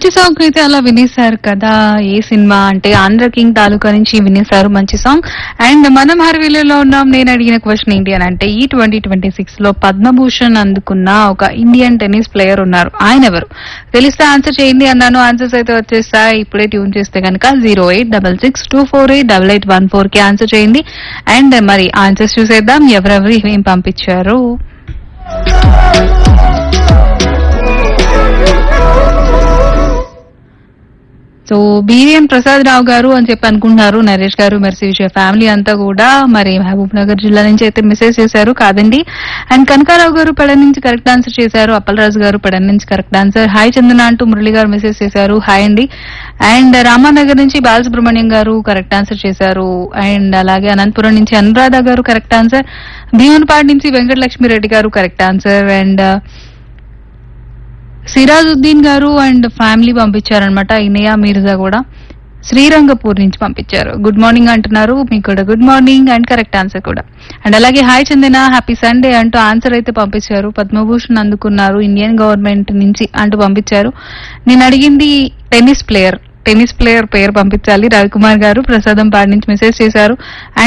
మంచి సాంగ్ అయితే అలా వినేశారు కదా. ఏ సినిమా అంటే ఆంధ్ర కింగ్ తాలూకా నుంచి వినేశారు మంచి సాంగ్. అండ్ మనం హర్వీలలో ఉన్నాం. నేను అడిగిన క్వశ్చన్ ఏంటి అని అంటే ఈ 2026 లో పద్మభూషణ్ అందుకున్న ఒక ఇండియన్ టెన్నిస్ ప్లేయర్ ఉన్నారు. ఆయన ఎవరు తెలిస్తే ఆన్సర్ చేయండి అన్నాను. ఆన్సర్స్ అయితే వచ్చేస్తాయి. ఇప్పుడే ట్యూన్ చేస్తే కనుక 08662488814 కి ఆన్సర్ చేయండి. అండ్ మరి ఆన్సర్స్ చూసేద్దాం ఎవరెవరు ఏం పంపించారు. సో బివిఎం ప్రసాద్ రావు గారు అని చెప్పి అనుకుంటున్నారు నరేష్ గారు, మెర్సీ విజయ ఫ్యామిలీ అంతా కూడా. మరి మహబూబ్ నగర్ జిల్లా నుంచి అయితే మెసేజ్ చేశారు కాదండి. అండ్ కనకారావు గారు పెడ నుంచి కరెక్ట్ ఆన్సర్ చేశారు. అప్పలరాజు గారు పెడ నుంచి కరెక్ట్ ఆన్సర్. హాయ్ చందన అంటూ మురళి గారు మెసేజ్ చేశారు. హాయ్ అండి. అండ్ రామానగర్ నుంచి బాలసుబ్రహ్మణ్యం గారు కరెక్ట్ ఆన్సర్ చేశారు. అండ్ అలాగే అనంతపురం నుంచి అనురాధ గారు కరెక్ట్ ఆన్సర్. భీమన్పాడు నుంచి వెంకటలక్ష్మిరెడ్డి గారు కరెక్ట్ ఆన్సర్. అండ్ సిరాజుద్దీన్ గారు అండ్ ఫ్యామిలీ పంపించారనమాట. ఇనయా మీర్జా కూడా శ్రీరంగపూర్ నుంచి పంపించారు. గుడ్ మార్నింగ్ అంటున్నారు. మీకు కూడా good morning and correct answer కూడా. అండ్ అలాగే హాయ్ చందన హ్యాపీ సండే అంటూ ఆన్సర్ అయితే పంపించారు. పద్మభూషణ్ అందుకున్నారు ఇండియన్ గవర్నమెంట్ నుంచి అంటూ పంపించారు. నేను అడిగింది టెన్నిస్ ప్లేయర్ పేరు పంపించాలి. రవికుమార్ గారు ప్రసాదం పాడి నుంచి మెసేజ్ చేశారు.